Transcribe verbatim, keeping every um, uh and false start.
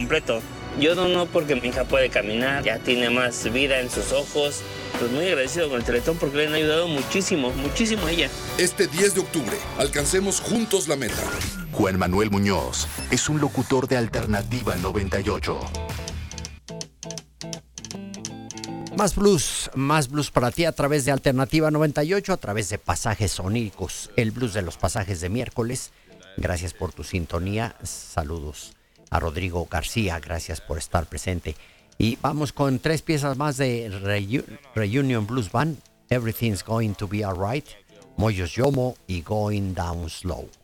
completo. Yo dono porque mi hija puede caminar, ya tiene más vida en sus ojos. Pues muy agradecido con el Teletón porque le han ayudado muchísimo, muchísimo a ella. Este diez de octubre, alcancemos juntos la meta. Juan Manuel Muñoz es un locutor de Alternativa noventa y ocho. Más blues, más blues para ti a través de Alternativa noventa y ocho, a través de Pasajes Oníricos, el blues de los pasajes de miércoles. Gracias por tu sintonía. Saludos a Rodrigo García, gracias por estar presente. Y vamos con tres piezas más de Reu- Reunion Blues Band. Everything's Going to Be Alright, Moyos Yomo y Going Down Slow.